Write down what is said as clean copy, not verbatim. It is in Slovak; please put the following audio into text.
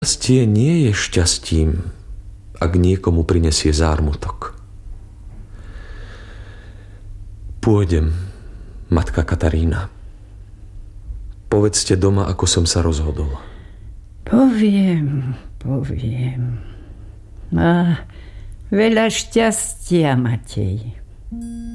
Šťastie nie je šťastím, ak niekomu prinesie zármutok. Pôjdem, matka Katarína. Povedzte doma, ako som sa rozhodol. Poviem. A veľa šťastia, Matej.